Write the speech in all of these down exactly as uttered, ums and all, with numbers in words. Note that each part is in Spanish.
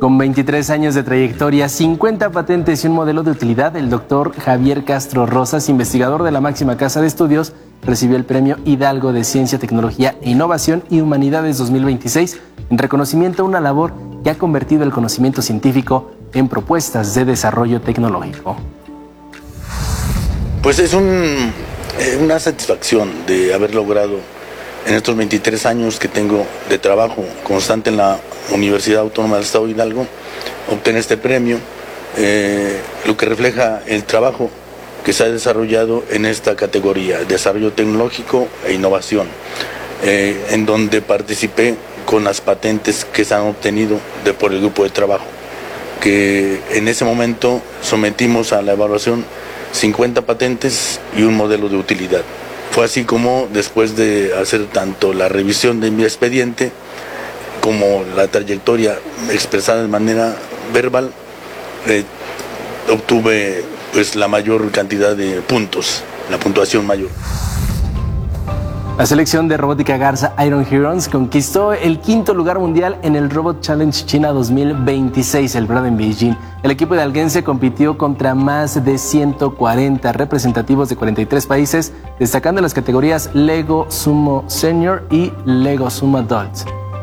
Con veintitrés años de trayectoria, cincuenta patentes y un modelo de utilidad, el doctor Javier Castro Rosas, investigador de la máxima casa de estudios, recibió el Premio Hidalgo de Ciencia, Tecnología e Innovación y Humanidades dos mil veintiséis en reconocimiento a una labor que ha convertido el conocimiento científico en propuestas de desarrollo tecnológico. Pues es un, eh, una satisfacción de haber logrado en estos veintitrés años que tengo de trabajo constante en la Universidad Autónoma del Estado de Hidalgo, obtener este premio, eh, lo que refleja el trabajo que se ha desarrollado en esta categoría, desarrollo tecnológico e innovación, eh, en donde participé con las patentes que se han obtenido de, por el grupo de trabajo, que en ese momento sometimos a la evaluación cincuenta patentes y un modelo de utilidad. Fue así como, después de hacer tanto la revisión de mi expediente como la trayectoria expresada de manera verbal, eh, obtuve pues la mayor cantidad de puntos, la puntuación mayor. La selección de robótica Garza Iron Heroes conquistó el quinto lugar mundial en el Robot Challenge China dos mil veintiséis, celebrado en Beijing. El equipo hidalguense compitió contra más de ciento cuarenta representativos de cuarenta y tres países, destacando en las categorías Lego Sumo Senior y Lego Sumo Adult.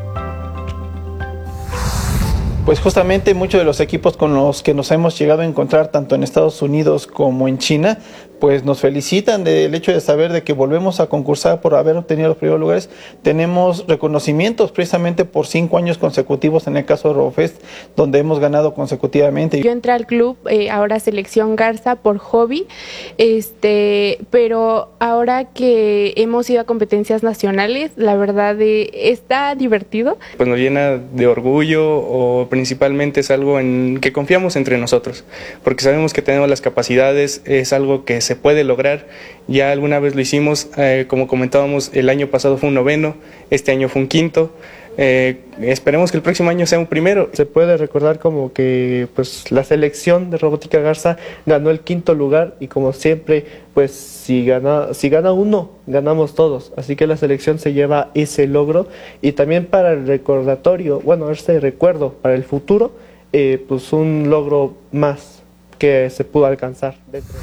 Pues justamente muchos de los equipos con los que nos hemos llegado a encontrar tanto en Estados Unidos como en China, pues nos felicitan del hecho de saber de que volvemos a concursar por haber obtenido los primeros lugares. Tenemos reconocimientos precisamente por cinco años consecutivos en el caso de RoboFest, donde hemos ganado consecutivamente. Yo entré al club, eh, ahora selección Garza, por hobby, este, pero ahora que hemos ido a competencias nacionales, la verdad eh, está divertido. Pues nos llena de orgullo, o principalmente es algo en que confiamos entre nosotros, porque sabemos que tenemos las capacidades, es algo que se puede lograr. Ya alguna vez lo hicimos, eh, como comentábamos, el año pasado fue un noveno, este año fue un quinto. Eh, esperemos que el próximo año sea un primero. Se puede recordar como que pues la selección de Robótica Garza ganó el quinto lugar, y como siempre, pues si gana, si gana uno, ganamos todos. Así que la selección se lleva ese logro, y también para el recordatorio, bueno, este recuerdo para el futuro, eh, pues un logro más que se pudo alcanzar dentro.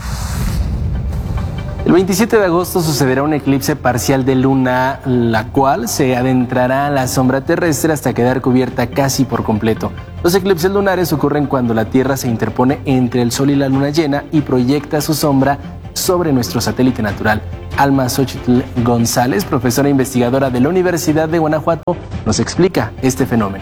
El veintisiete de agosto sucederá un eclipse parcial de luna, la cual se adentrará a la sombra terrestre hasta quedar cubierta casi por completo. Los eclipses lunares ocurren cuando la Tierra se interpone entre el Sol y la luna llena y proyecta su sombra sobre nuestro satélite natural. Alma Xochitl González, profesora e investigadora de la Universidad de Guanajuato, nos explica este fenómeno.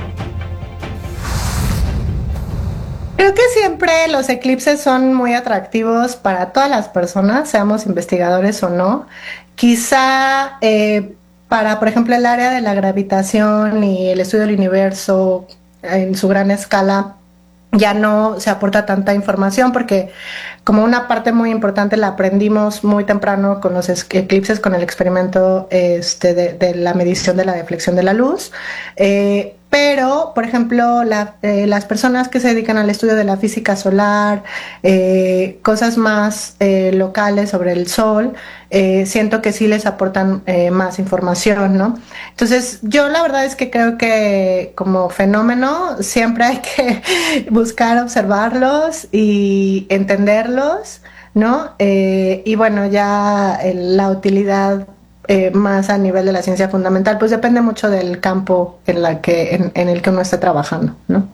Creo que siempre los eclipses son muy atractivos para todas las personas, seamos investigadores o no. Quizá eh, para, por ejemplo, el área de la gravitación y el estudio del universo en su gran escala, ya no se aporta tanta información, porque como una parte muy importante la aprendimos muy temprano con los eclipses, con el experimento este, de, de la medición de la deflexión de la luz. Eh, Pero, por ejemplo, la, eh, las personas que se dedican al estudio de la física solar, eh, cosas más eh, locales sobre el Sol, eh, siento que sí les aportan eh, más información, ¿no? Entonces, yo la verdad es que creo que como fenómeno siempre hay que buscar observarlos y entenderlos, ¿no? Eh, y bueno, ya eh, la utilidad Eh, más a nivel de la ciencia fundamental, pues depende mucho del campo en, la que, en, en el que uno esté trabajando, ¿no?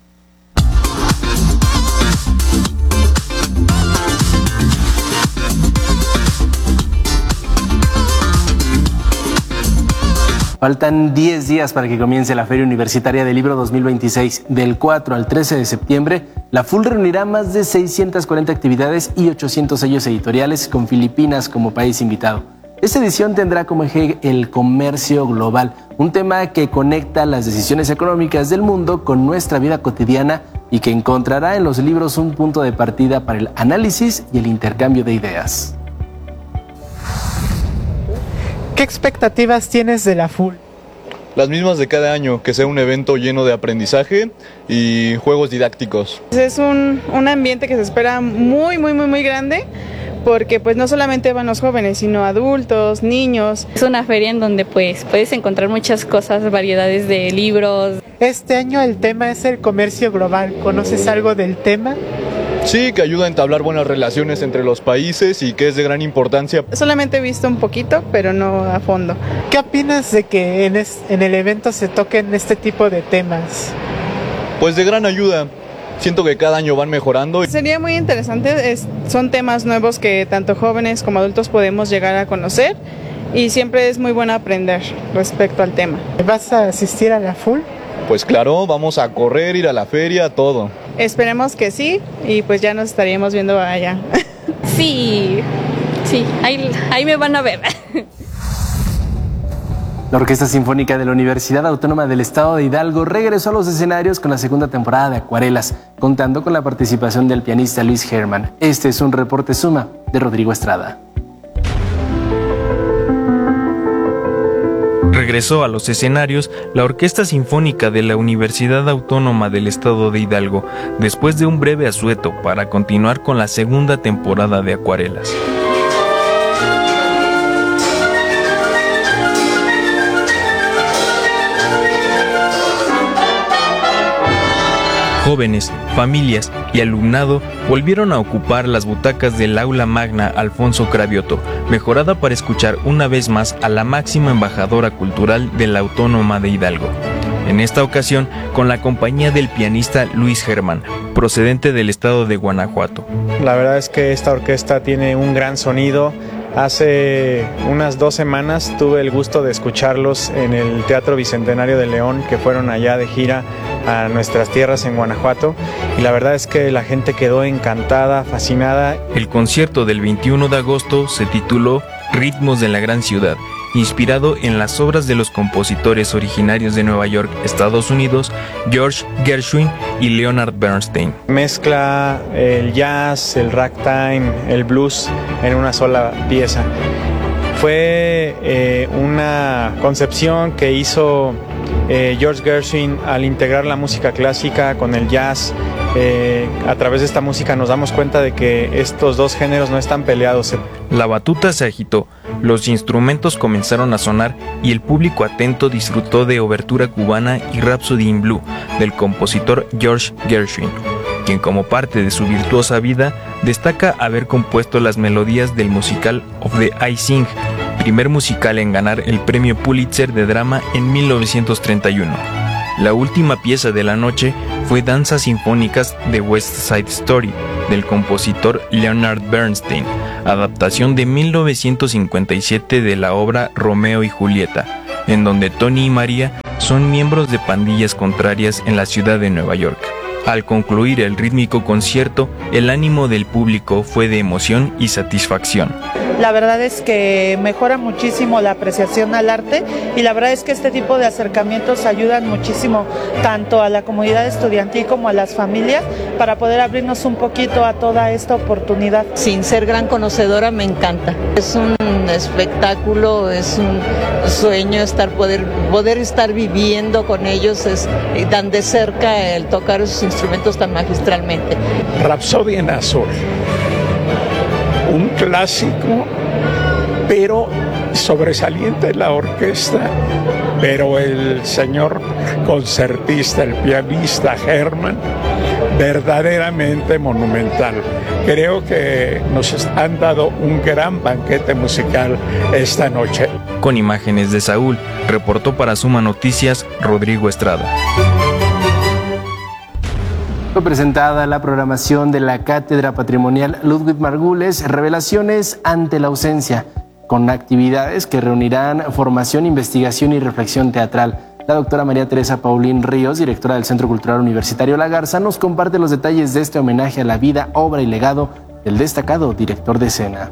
Faltan diez días para que comience la Feria Universitaria del Libro dos mil veintiséis. Del cuatro al trece de septiembre, la F U L reunirá más de seiscientas cuarenta actividades y ochocientos sellos editoriales, con Filipinas como país invitado. Esta edición tendrá como eje el comercio global, un tema que conecta las decisiones económicas del mundo con nuestra vida cotidiana y que encontrará en los libros un punto de partida para el análisis y el intercambio de ideas. ¿Qué expectativas tienes de la F U L? Las mismas de cada año, que sea un evento lleno de aprendizaje y juegos didácticos. Es un, un ambiente que se espera muy, muy, muy, muy grande, porque pues no solamente van los jóvenes, sino adultos, niños. Es una feria en donde pues puedes encontrar muchas cosas, variedades de libros, Este año el tema es el comercio global. ¿Conoces algo del tema? Sí, que ayuda a entablar buenas relaciones entre los países y que es de gran importancia. Solamente he visto un poquito, pero no a fondo. ¿Qué opinas de que en, es, en el evento se toquen este tipo de temas? Pues de gran ayuda. Siento que cada año van mejorando. Sería muy interesante, es, son temas nuevos que tanto jóvenes como adultos podemos llegar a conocer y siempre es muy bueno aprender respecto al tema. ¿Vas a asistir a la full? Pues claro, vamos a correr, ir a la feria, todo. Esperemos que sí y pues ya nos estaríamos viendo allá. Sí, sí, ahí, ahí me van a ver. La Orquesta Sinfónica de la Universidad Autónoma del Estado de Hidalgo regresó a los escenarios con la segunda temporada de Acuarelas, contando con la participación del pianista Luis Herman. Este es un reporte suma de Rodrigo Estrada. Regresó a los escenarios la Orquesta Sinfónica de la Universidad Autónoma del Estado de Hidalgo, después de un breve asueto para continuar con la segunda temporada de Acuarelas. Jóvenes, familias y alumnado volvieron a ocupar las butacas del Aula Magna Alfonso Cravioto, mejorada para escuchar una vez más a la máxima embajadora cultural de la Autónoma de Hidalgo. En esta ocasión, con la compañía del pianista Luis Herman, procedente del estado de Guanajuato. La verdad es que esta orquesta tiene un gran sonido. Hace unas dos semanas tuve el gusto de escucharlos en el Teatro Bicentenario de León, que fueron allá de gira a nuestras tierras en Guanajuato, y la verdad es que la gente quedó encantada, fascinada. El concierto del veintiuno de agosto se tituló Ritmos de la Gran Ciudad, inspirado en las obras de los compositores originarios de Nueva York, Estados Unidos, George Gershwin y Leonard Bernstein. Mezcla el jazz, el ragtime, el blues en una sola pieza. Fue eh, una concepción que hizo eh, George Gershwin al integrar la música clásica con el jazz. Eh, a través de esta música nos damos cuenta de que estos dos géneros no están peleados. La batuta se agitó, los instrumentos comenzaron a sonar y el público atento disfrutó de Obertura Cubana y Rhapsody in Blue del compositor George Gershwin, quien como parte de su virtuosa vida destaca haber compuesto las melodías del musical Of the I Sing, primer musical en ganar el premio Pulitzer de drama en mil novecientos treinta y uno. La última pieza de la noche fue Danzas Sinfónicas de West Side Story, del compositor Leonard Bernstein, adaptación de mil novecientos cincuenta y siete de la obra Romeo y Julieta, en donde Tony y María son miembros de pandillas contrarias en la ciudad de Nueva York. Al concluir el rítmico concierto, el ánimo del público fue de emoción y satisfacción. La verdad es que mejora muchísimo la apreciación al arte y la verdad es que este tipo de acercamientos ayudan muchísimo tanto a la comunidad estudiantil como a las familias para poder abrirnos un poquito a toda esta oportunidad. Sin ser gran conocedora, me encanta. Es un espectáculo, es un sueño estar poder, poder estar viviendo con ellos es, tan de cerca el tocar esos instrumentos tan magistralmente. Rhapsody en Azul. Un clásico, pero sobresaliente la orquesta, pero el señor concertista, el pianista Herman, verdaderamente monumental. Creo que nos han dado un gran banquete musical esta noche. Con imágenes de Saúl, reportó para Suma Noticias Rodrigo Estrada. Fue presentada la programación de la Cátedra Patrimonial Ludwig Margules, Revelaciones ante la ausencia, con actividades que reunirán formación, investigación y reflexión teatral. La doctora María Teresa Paulín Ríos, directora del Centro Cultural Universitario La Garza, nos comparte los detalles de este homenaje a la vida, obra y legado del destacado director de escena.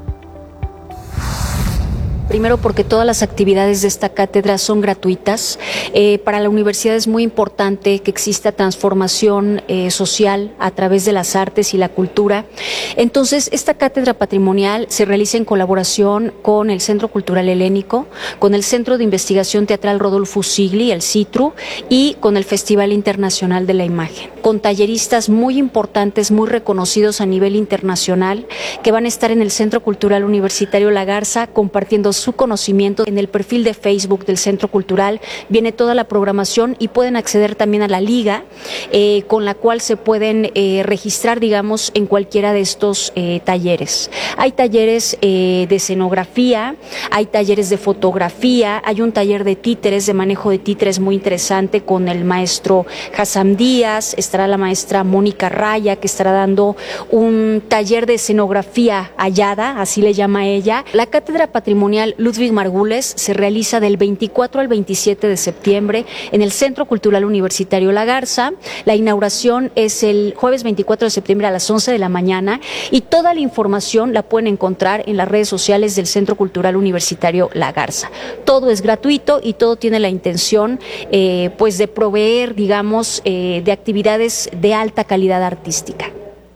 Primero porque todas las actividades de esta cátedra son gratuitas. Eh, para la universidad es muy importante que exista transformación eh, social a través de las artes y la cultura. Entonces, esta cátedra patrimonial se realiza en colaboración con el Centro Cultural Helénico, con el Centro de Investigación Teatral Rodolfo Sigli, el CITRU, y con el Festival Internacional de la Imagen, con talleristas muy importantes, muy reconocidos a nivel internacional, que van a estar en el Centro Cultural Universitario La Garza compartiendo su conocimiento. En el perfil de Facebook del Centro Cultural viene toda la programación y pueden acceder también a la liga eh, con la cual se pueden eh, registrar, digamos, en cualquiera de estos eh, talleres. Hay talleres eh, de escenografía, hay talleres de fotografía, hay un taller de títeres, de manejo de títeres muy interesante con el maestro Hassam Díaz, estará la maestra Mónica Raya, que estará dando un taller de escenografía hallada, así le llama ella. La Cátedra Patrimonial Ludwig Margules se realiza del veinticuatro al veintisiete de septiembre en el Centro Cultural Universitario La Garza. La inauguración es el jueves veinticuatro de septiembre a las once de la mañana y toda la información la pueden encontrar en las redes sociales del Centro Cultural Universitario La Garza. Todo es gratuito y todo tiene la intención eh, pues de proveer, digamos, eh, de actividades de alta calidad artística.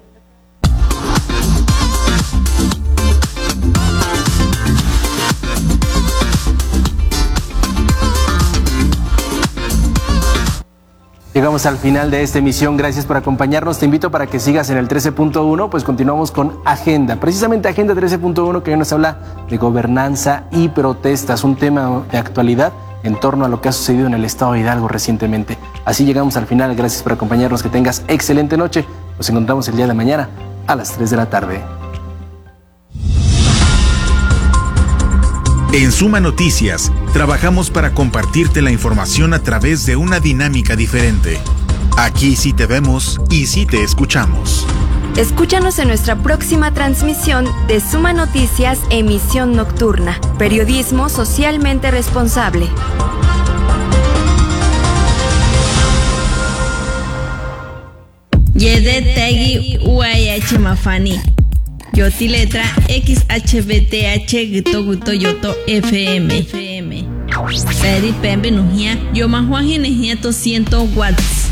Llegamos al final de esta emisión, gracias por acompañarnos, te invito para que sigas en el trece punto uno, pues continuamos con Agenda, precisamente Agenda trece punto uno, que hoy nos habla de gobernanza y protestas, un tema de actualidad en torno a lo que ha sucedido en el estado de Hidalgo recientemente. Así llegamos al final, gracias por acompañarnos, que tengas excelente noche, nos encontramos el día de mañana a las tres de la tarde. En Suma Noticias, trabajamos para compartirte la información a través de una dinámica diferente. Aquí sí te vemos y sí te escuchamos. Escúchanos en nuestra próxima transmisión de Suma Noticias, emisión nocturna. Periodismo socialmente responsable. Yede Tegi U A H Mafani. Yoti letra X H B T H Gito Guto Yoto F M. Peri Pembe Nujia. Yo más Juan Ginejia to ciento watts.